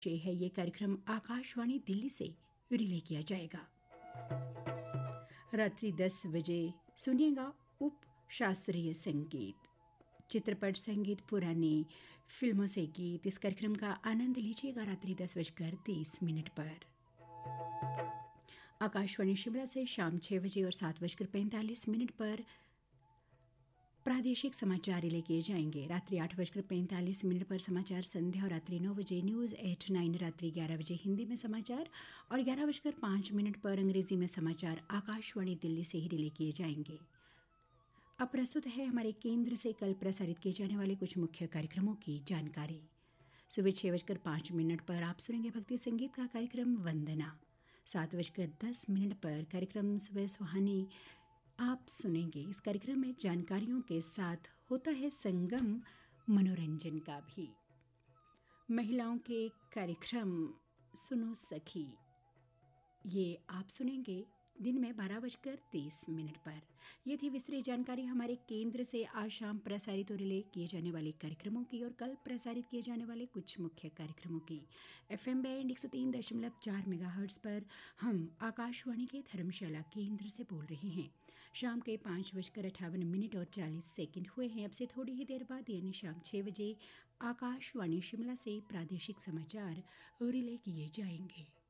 है ये कार्यक्रम आकाशवाणी दिल्ली से रिले किया जाएगा। रात्रि 10 बजे सुनिएगा उप शास्त्रीय संगीत, चित्रपट संगीत, पुरानी फिल्मों से गीत। इस कार्यक्रम का आनंद लीजिएगा रात्रि 10:30 पर। आकाशवाणी शिमला से शाम 6 बजे और 7:45 पर प्रादेशिक समाचार रिले किए जाएंगे। रात्रि 8:45 पर समाचार संध्या और रात्रि 9 बजे न्यूज़ एट 9, रात्रि 11 बजे हिंदी में समाचार और 11:05 पर अंग्रेजी में समाचार आकाशवाणी दिल्ली से ही रिले किए जाएंगे। अब प्रस्तुत है हमारे केंद्र से कल प्रसारित किए जाने वाले कुछ मुख्य कार्यक्रमों की जानकारी। सुबह 6:05 पर आप सुनेंगे भक्ति संगीत का कार्यक्रम वंदना। 7:10 पर कार्यक्रम सुबह सुहानी आप सुनेंगे। इस कार्यक्रम में जानकारियों के साथ होता है संगम मनोरंजन का भी। महिलाओं के कार्यक्रम सुनो सखी, ये आप सुनेंगे दिन में 12:30 पर। ये थी विस्तृत जानकारी हमारे केंद्र से आज शाम प्रसारित और रिले किए जाने वाले कार्यक्रमों की और कल प्रसारित किए जाने वाले कुछ मुख्य कार्यक्रमों की। FM बैंड 103.4 मेगाहर्ट्ज़ पर हम आकाशवाणी के धर्मशाला केंद्र से बोल रहे हैं। शाम के 5:58 और 40 सेकंड हुए हैं। अब से थोड़ी ही देर बाद यानी शाम 6 बजे आकाशवाणी शिमला से प्रादेशिक समाचार रिले किए जाएंगे।